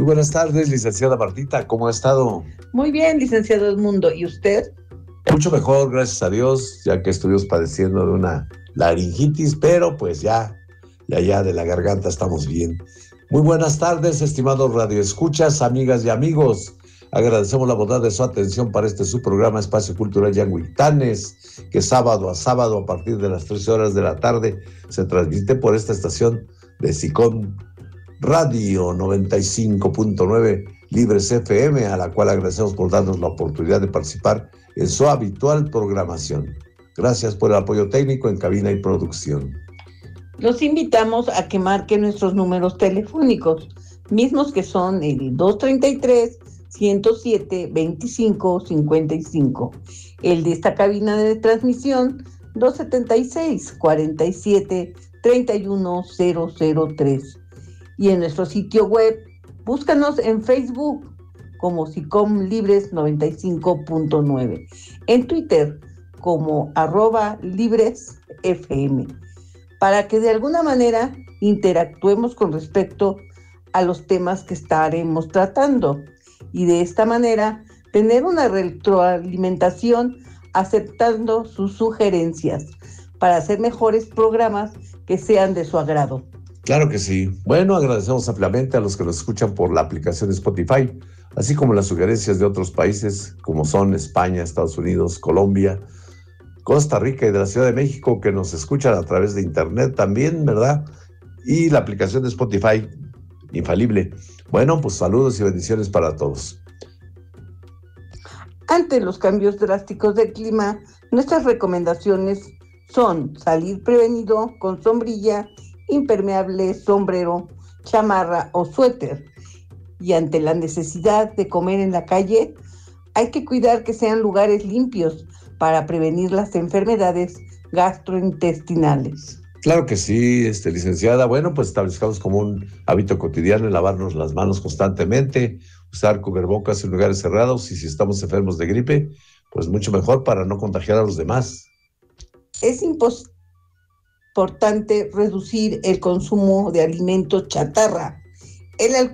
Muy buenas tardes, licenciada Martita, ¿cómo ha estado? Muy bien, licenciado Edmundo, ¿y usted? Mucho mejor, gracias a Dios, ya que estuvimos padeciendo de una laringitis, pero pues ya de la garganta estamos bien. Muy buenas tardes, estimados radioescuchas, amigas y amigos. Agradecemos la bondad de su atención para este su programa Espacio Cultural Yanguitanes, que sábado a partir de las 13 horas de la tarde se transmite por esta estación de SICOM Radio 95.9 Libres FM, a la cual agradecemos por darnos la oportunidad de participar en su habitual programación. Gracias por el apoyo técnico en cabina y producción. Los invitamos a que marquen nuestros números telefónicos, mismos que son el 233-107-2555, el de esta cabina de transmisión 276-47-31003. Y en nuestro sitio web, búscanos en Facebook como SICOM Libres 95.9, en Twitter como @LibresFM, para que de alguna manera interactuemos con respecto a los temas que estaremos tratando y de esta manera tener una retroalimentación aceptando sus sugerencias para hacer mejores programas que sean de su agrado. Claro que sí. Bueno, agradecemos ampliamente a los que nos escuchan por la aplicación Spotify, así como las sugerencias de otros países como son España, Estados Unidos, Colombia, Costa Rica y de la Ciudad de México, que nos escuchan a través de internet también, ¿verdad? Y la aplicación de Spotify, infalible. Bueno, pues saludos y bendiciones para todos. Ante los cambios drásticos del clima, nuestras recomendaciones son salir prevenido con sombrilla, impermeable, sombrero, chamarra o suéter. Y ante la necesidad de comer en la calle, hay que cuidar que sean lugares limpios para prevenir las enfermedades gastrointestinales. Claro que sí, licenciada. Bueno, pues establezcamos como un hábito cotidiano el lavarnos las manos constantemente, usar cubrebocas en lugares cerrados y si estamos enfermos de gripe, pues mucho mejor para no contagiar a los demás. Es importante reducir el consumo de alimentos chatarra. El alcohol